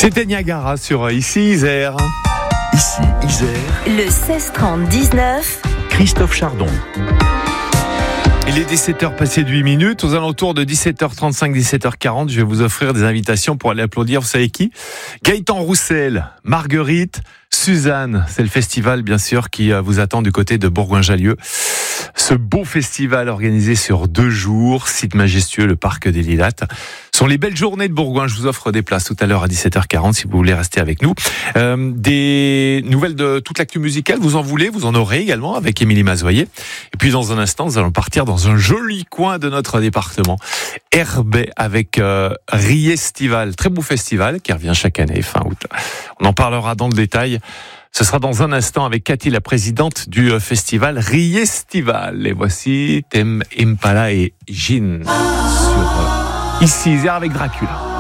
C'était Niagara sur Ici Isère. Ici Isère. Le 16-30-19. Christophe Chardon. Il est 17h passé de 8 minutes. Aux alentours de 17h35, 17h40, je vais vous offrir des invitations pour aller applaudir, vous savez qui ? Gaëtan Roussel, Marguerite, Suzanne. C'est le festival, bien sûr, qui vous attend du côté de Bourgoin-Jallieu. Ce beau festival organisé sur 2 jours, site majestueux, le parc des Lilas. Ce sont les belles journées de Bourgoin. Je vous offre des places tout à l'heure à 17h40 si vous voulez rester avec nous. Des nouvelles de toute l'actu musicale, vous en voulez, vous en aurez également avec Émilie Mazoyer. Et puis dans un instant, nous allons partir dans un joli coin de notre département, Herbay, avec Riestival, très beau festival qui revient chaque année fin août. On en parlera dans le détail. Ce sera dans un instant avec Cathy, la présidente du festival Riestival. Et voici Tame Impala et Jean sur Ici Isère avec Dracula.